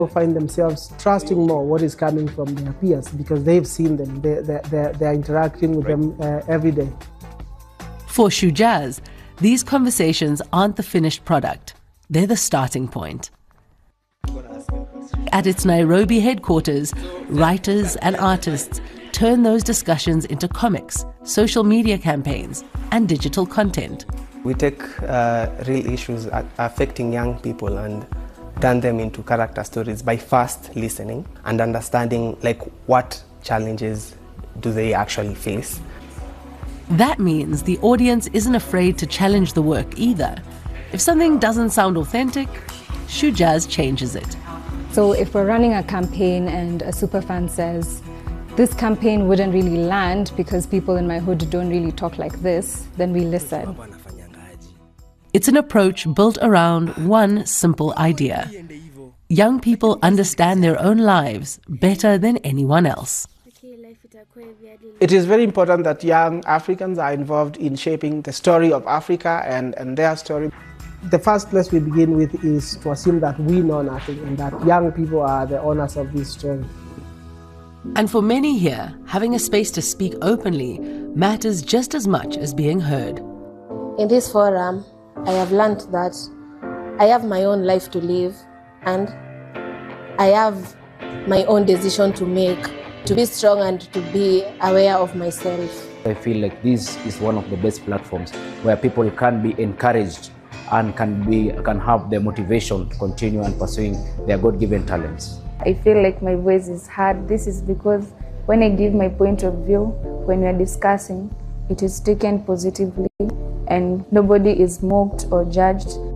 find themselves trusting more what is coming from their peers because they've seen them, they're interacting with them every day. For Shujaz, these conversations aren't the finished product, they're the starting point. At its Nairobi headquarters, writers and artists turn those discussions into comics, social media campaigns, and digital content. We take real issues affecting young people and turn them into character stories by first listening and understanding what challenges do they actually face. That means the audience isn't afraid to challenge the work either. If something doesn't sound authentic, Shujaz changes it. So if we're running a campaign and a superfan says, this campaign wouldn't really land because people in my hood don't really talk like this, then we listen. It's an approach built around one simple idea. Young people understand their own lives better than anyone else. It is very important that young Africans are involved in shaping the story of Africa and their story. The first place we begin with is to assume that we know nothing and that young people are the owners of this story. And for many here, having a space to speak openly matters just as much as being heard. In this forum, I have learned that I have my own life to live and I have my own decision to make, to be strong and to be aware of myself. I feel like this is one of the best platforms where people can be encouraged and can have the motivation to continue and pursuing their God-given talents. I feel like my voice is heard. This is because when I give my point of view, when we are discussing, it is taken positively and nobody is mocked or judged.